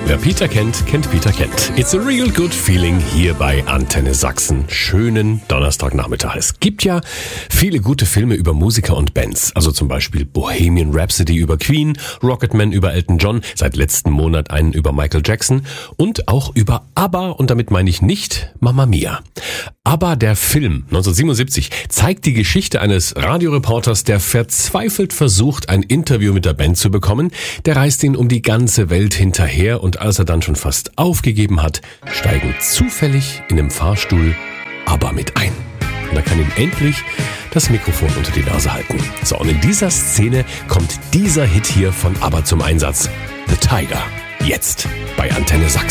Wer Peter kennt, kennt Peter kennt. It's a real good feeling hier bei Antenne Sachsen. Schönen Donnerstagnachmittag. Es gibt ja viele gute Filme über Musiker und Bands. Also zum Beispiel Bohemian Rhapsody über Queen, Rocketman über Elton John, seit letzten Monat einen über Michael Jackson und auch über ABBA, und damit meine ich nicht Mamma Mia. ABBA, der Film 1977, zeigt die Geschichte eines Radioreporters, der verzweifelt versucht, ein Interview mit der Band zu bekommen. Der reist ihn um die ganze Welt hinterher, und als er dann schon fast aufgegeben hat, steigen zufällig in einem Fahrstuhl ABBA mit ein. Und er kann ihm endlich das Mikrofon unter die Nase halten. So, und in dieser Szene kommt dieser Hit hier von ABBA zum Einsatz. The Tiger. Jetzt bei Antenne Sachsen.